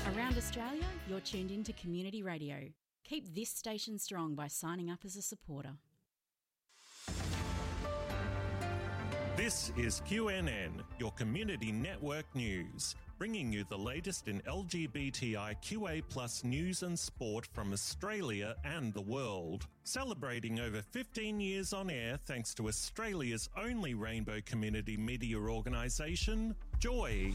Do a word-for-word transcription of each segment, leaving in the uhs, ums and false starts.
Around Australia, you're tuned in to Community Radio. Keep this station strong by signing up as a supporter. This is Q N N, your community network news, bringing you the latest in L G B T I Q A plus news and sport from Australia and the world. Celebrating over fifteen years on air thanks to Australia's only rainbow community media organisation, Joy.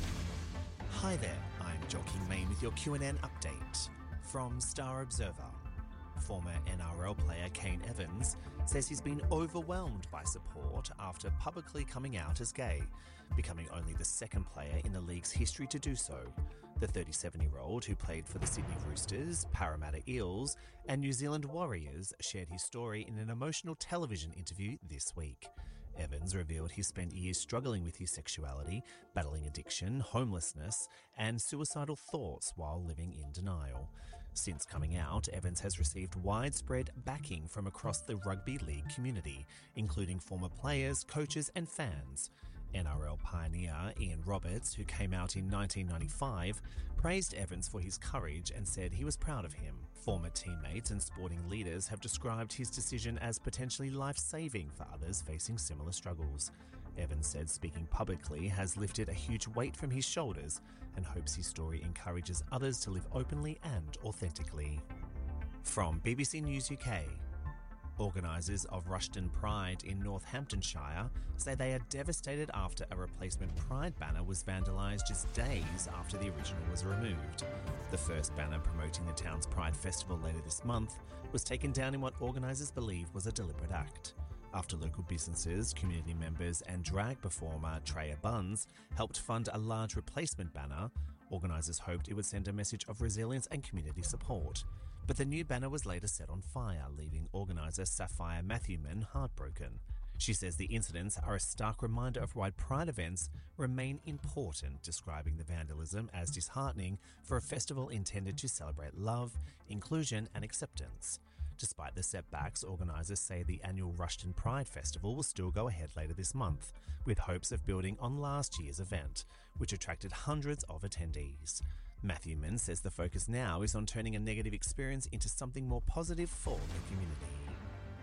Hi there, I'm Joel King-Main with your Q N N update from Star Observer. Former N R L player Kane Evans says he's been overwhelmed by support after publicly coming out as gay, becoming only the second player in the league's history to do so. The thirty-seven-year-old, who played for the Sydney Roosters, Parramatta Eels and New Zealand Warriors, shared his story in an emotional television interview this week. Evans revealed he spent years struggling with his sexuality, battling addiction, homelessness and suicidal thoughts while living in denial. Since coming out, Evans has received widespread backing from across the rugby league community, including former players, coaches and fans. N R L pioneer Ian Roberts, who came out in nineteen ninety-five, praised Evans for his courage and said he was proud of him. Former teammates and sporting leaders have described his decision as potentially life-saving for others facing similar struggles. Evans said speaking publicly has lifted a huge weight from his shoulders and hopes his story encourages others to live openly and authentically. From B B C News U K, organisers of Rushden Pride in Northamptonshire say they are devastated after a replacement Pride banner was vandalised just days after the original was removed. The first banner promoting the town's Pride Festival later this month was taken down in what organisers believe was a deliberate act. After local businesses, community members and drag performer Treya Buns helped fund a large replacement banner, organisers hoped it would send a message of resilience and community support. But the new banner was later set on fire, leaving organiser Sapphire Matthewman heartbroken. She says the incidents are a stark reminder of why Pride events remain important, describing the vandalism as disheartening for a festival intended to celebrate love, inclusion and acceptance. Despite the setbacks, organisers say the annual Rushden Pride Festival will still go ahead later this month, with hopes of building on last year's event, which attracted hundreds of attendees. Matthewman says the focus now is on turning a negative experience into something more positive for the community.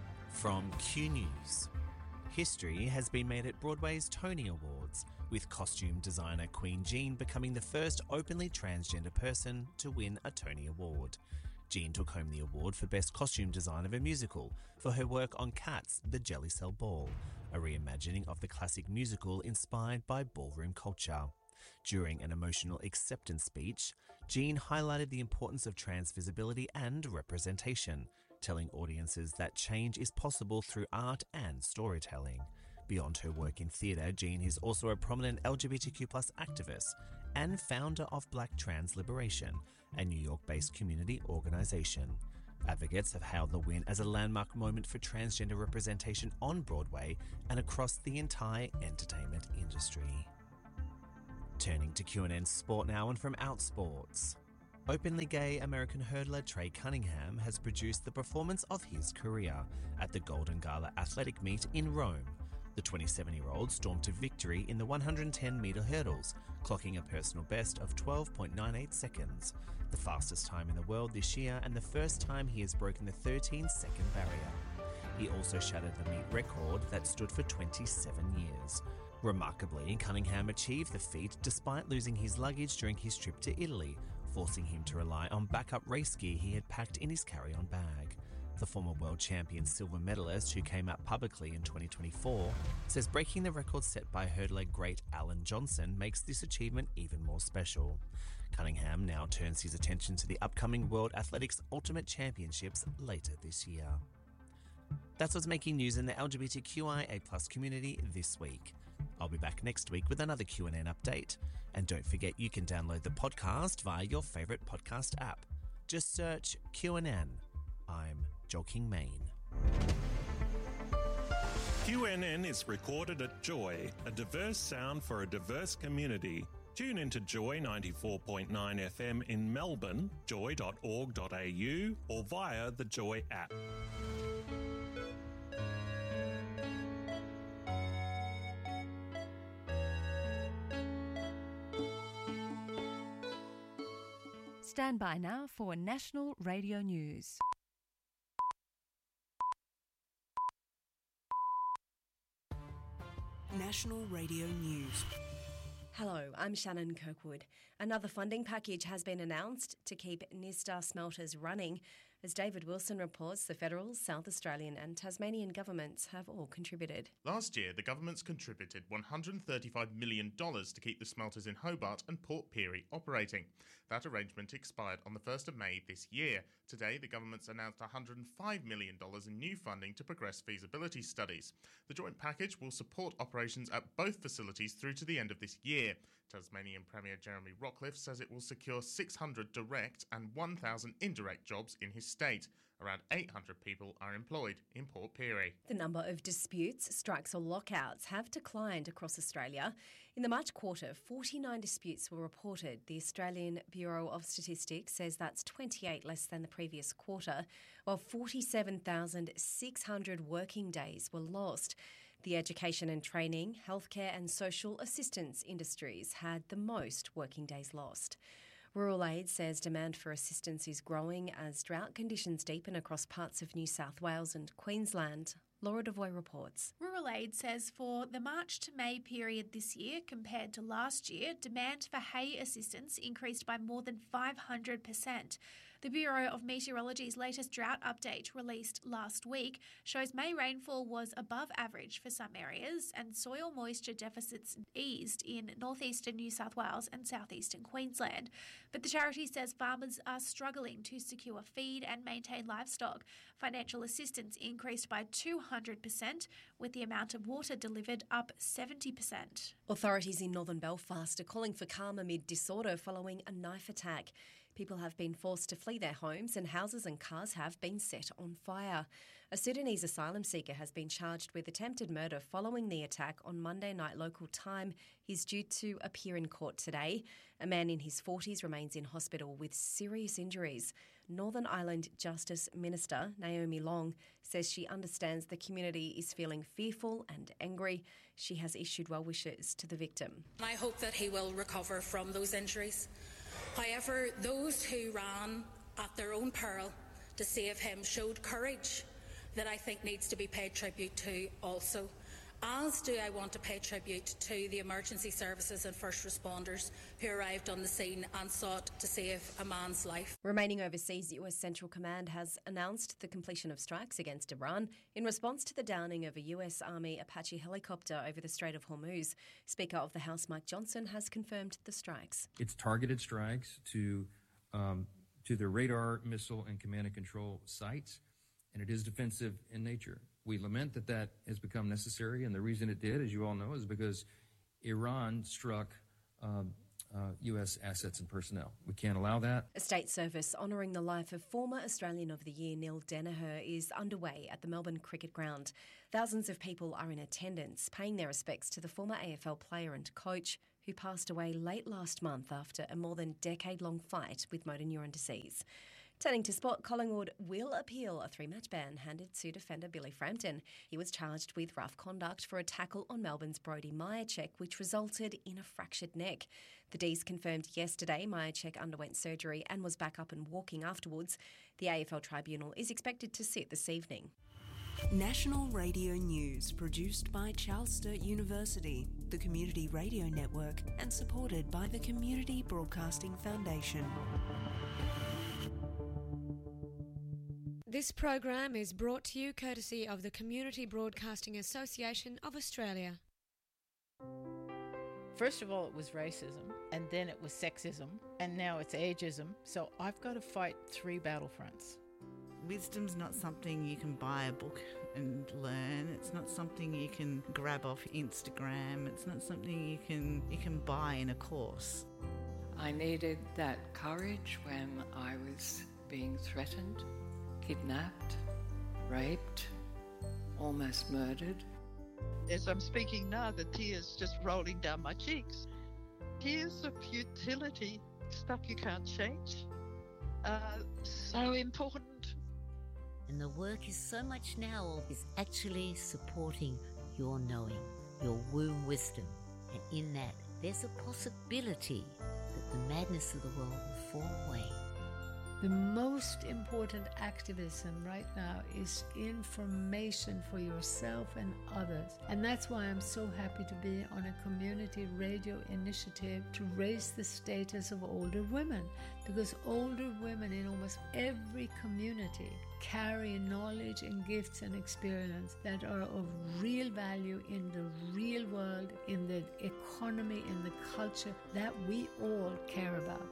From Q News. History has been made at Broadway's Tony Awards, with costume designer Queen Jean becoming the first openly transgender person to win a Tony Award. Jean took home the award for Best Costume Design of a Musical for her work on Cats, the Jelly Cell Ball, a reimagining of the classic musical inspired by ballroom culture. During an emotional acceptance speech, Jean highlighted the importance of trans visibility and representation, telling audiences that change is possible through art and storytelling. Beyond her work in theatre, Jean is also a prominent L G B T Q plus activist and founder of Black Trans Liberation, a New York-based community organisation. Advocates have hailed the win as a landmark moment for transgender representation on Broadway and across the entire entertainment industry. Turning to Q N N Sport now, and from Outsports. Openly gay American hurdler Trey Cunningham has produced the performance of his career at the Golden Gala Athletic Meet in Rome. The twenty-seven-year-old stormed to victory in the one hundred ten metre hurdles, clocking a personal best of twelve point nine eight seconds, the fastest time in the world this year and the first time he has broken the thirteen-second barrier. He also shattered the meet record that stood for twenty-seven years. Remarkably, Cunningham achieved the feat despite losing his luggage during his trip to Italy, forcing him to rely on backup race gear he had packed in his carry-on bag. The former world champion silver medalist, who came out publicly in twenty twenty-four, says breaking the record set by hurdler great Alan Johnson makes this achievement even more special. Cunningham now turns his attention to the upcoming World Athletics Ultimate Championships later this year. That's what's making news in the L G B T Q I A plus community this week. I'll be back next week with another Q N N update. And don't forget you can download the podcast via your favourite podcast app. Just search Q N N. I'm Joel King-Main. Q N N is recorded at Joy, a diverse sound for a diverse community. Tune into Joy ninety-four point nine F M in Melbourne, joy dot org dot a u, or via the Joy app. Stand by now for National Radio News. National Radio News. Hello, I'm Shannon Kirkwood. Another funding package has been announced to keep Nyrstar smelters running. As David Wilson reports, the federal, South Australian and Tasmanian governments have all contributed. Last year, the governments contributed one hundred thirty-five million dollars to keep the smelters in Hobart and Port Pirie operating. That arrangement expired on the first of May this year. Today, the government's announced one hundred five million dollars in new funding to progress feasibility studies. The joint package will support operations at both facilities through to the end of this year. Tasmanian Premier Jeremy Rockliff says it will secure six hundred direct and one thousand indirect jobs in his state. Around eight hundred people are employed in Port Pirie. The number of disputes, strikes or lockouts have declined across Australia. In the March quarter, forty-nine disputes were reported. The Australian Bureau of Statistics says that's twenty-eight less than the previous quarter, while forty-seven thousand six hundred working days were lost. The education and training, healthcare and social assistance industries had the most working days lost. Rural Aid says demand for assistance is growing as drought conditions deepen across parts of New South Wales and Queensland. Laura Devoy reports. Rural Aid says for the March to May period this year compared to last year, demand for hay assistance increased by more than five hundred percent. The Bureau of Meteorology's latest drought update, released last week, shows May rainfall was above average for some areas and soil moisture deficits eased in northeastern New South Wales and southeastern Queensland. But the charity says farmers are struggling to secure feed and maintain livestock. Financial assistance increased by two hundred percent, with the amount of water delivered up seventy percent. Authorities in northern Belfast are calling for calm amid disorder following a knife attack. People have been forced to flee their homes and houses and cars have been set on fire. A Sudanese asylum seeker has been charged with attempted murder following the attack on Monday night local time. He's due to appear in court today. A man in his forties remains in hospital with serious injuries. Northern Ireland Justice Minister Naomi Long says she understands the community is feeling fearful and angry. She has issued well wishes to the victim. I hope that he will recover from those injuries. However, those who ran at their own peril to save him showed courage that I think needs to be paid tribute to also. As do I want to pay tribute to the emergency services and first responders who arrived on the scene and sought to save a man's life. Remaining overseas, U S Central Command has announced the completion of strikes against Iran in response to the downing of a U S Army Apache helicopter over the Strait of Hormuz. Speaker of the House Mike Johnson has confirmed the strikes. It's targeted strikes to um, to the radar, missile and command and control sites, and it is defensive in nature. We lament that that has become necessary, and the reason it did, as you all know, is because Iran struck um, uh, U S assets and personnel. We can't allow that. A state service honouring the life of former Australian of the Year Neil Danaher is underway at the Melbourne Cricket Ground. Thousands of people are in attendance, paying their respects to the former A F L player and coach who passed away late last month after a more than decade-long fight with motor neuron disease. Turning to sport, Collingwood will appeal a three-match ban handed to defender Billy Frampton. He was charged with rough conduct for a tackle on Melbourne's Brodie Mihocek, which resulted in a fractured neck. The D's confirmed yesterday Mihocek underwent surgery and was back up and walking afterwards. The A F L Tribunal is expected to sit this evening. National Radio News, produced by Charles Sturt University, the Community Radio Network, and supported by the Community Broadcasting Foundation. This program is brought to you courtesy of the Community Broadcasting Association of Australia. First of all, it was racism, and then it was sexism, and now it's ageism. So I've got to fight three battlefronts. Wisdom's not something you can buy a book and learn. It's not something you can grab off Instagram. It's not something you can you can buy in a course. I needed that courage when I was being threatened, kidnapped, raped, almost murdered. As I'm speaking now, the tears just rolling down my cheeks. Tears of futility, stuff you can't change. Uh, so important. And the work is so much now is actually supporting your knowing, your womb wisdom. And in that, there's a possibility that the madness of the world will fall away. The most important activism right now is information for yourself and others. And that's why I'm so happy to be on a community radio initiative to raise the status of older women. Because older women in almost every community carry knowledge and gifts and experience that are of real value in the real world, in the economy, in the culture that we all care about.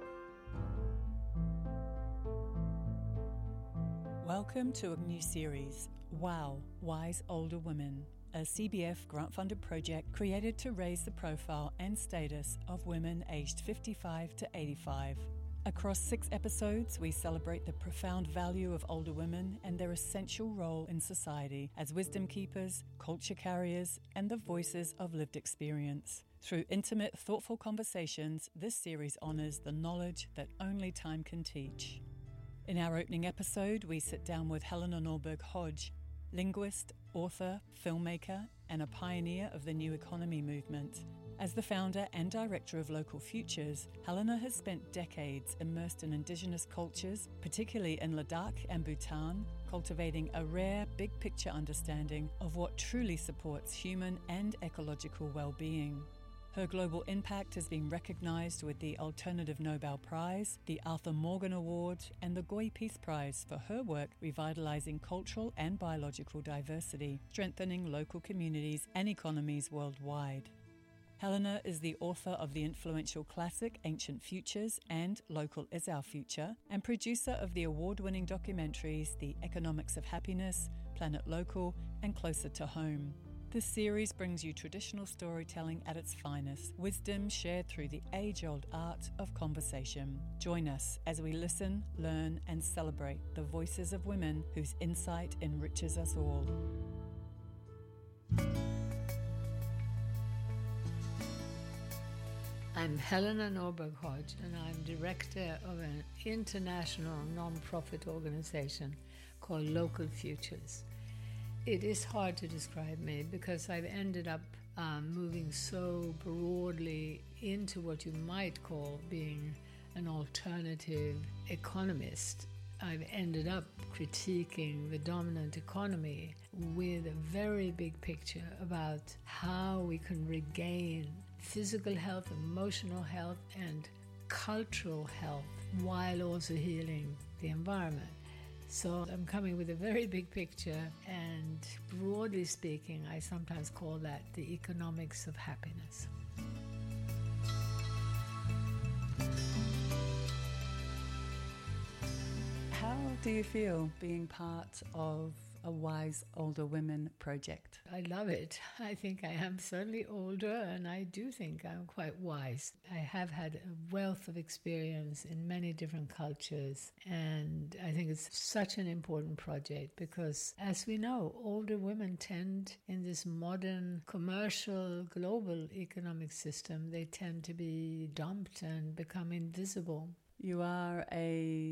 Welcome to a new series, WOW, Wise Older Women, a C B F grant-funded project created to raise the profile and status of women aged fifty-five to eighty-five. Across six episodes, we celebrate the profound value of older women and their essential role in society as wisdom keepers, culture carriers, and the voices of lived experience. Through intimate, thoughtful conversations, this series honours the knowledge that only time can teach. In our opening episode, we sit down with Helena Norberg Hodge, linguist, author, filmmaker, and a pioneer of the New Economy movement. As the founder and director of Local Futures, Helena has spent decades immersed in Indigenous cultures, particularly in Ladakh and Bhutan, cultivating a rare, big-picture understanding of what truly supports human and ecological well-being. Her global impact has been recognised with the Alternative Nobel Prize, the Arthur Morgan Award, and the Goy Peace Prize for her work revitalising cultural and biological diversity, strengthening local communities and economies worldwide. Helena is the author of the influential classic Ancient Futures and Local is Our Future, and producer of the award-winning documentaries The Economics of Happiness, Planet Local, and Closer to Home. This series brings you traditional storytelling at its finest, wisdom shared through the age-old art of conversation. Join us as we listen, learn, and celebrate the voices of women whose insight enriches us all. I'm Helena Norberg Hodge, and I'm director of an international non-profit organization called Local Futures. It is hard to describe me because I've ended up um, moving so broadly into what you might call being an alternative economist. I've ended up critiquing the dominant economy with a very big picture about how we can regain physical health, emotional health, and cultural health while also healing the environment. So I'm coming with a very big picture, and broadly speaking, I sometimes call that the economics of happiness. How do you feel being part of a Wise Older Women project? I love it. I think I am certainly older, and I do think I'm quite wise. I have had a wealth of experience in many different cultures, and I think it's such an important project because, as we know, older women tend, in this modern commercial global economic system, they tend to be dumped and become invisible. You are a